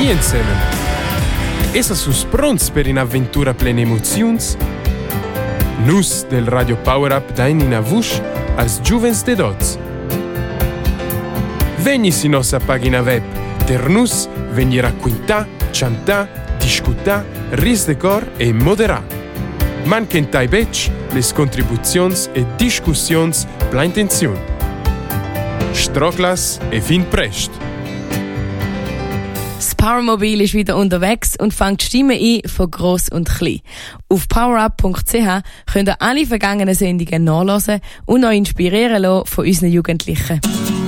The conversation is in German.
bien zusammen. Essa sus pronts per un'avventura plena emozions? Nus del Radio Power Up dain in avush als giuvens de dots. Vegni si nostra pagina web, ter nus vegni racquintà, chantà, discutà, ris de cor e moderà. Manquentai bec les contribuzions e discussions pla intenziun. Stroclas e fin prest. Das Powermobil ist wieder unterwegs und fängt Stimmen ein von gross und klein. Auf powerup.ch könnt ihr alle vergangenen Sendungen nachhören und euch inspirieren lassen von unseren Jugendlichen.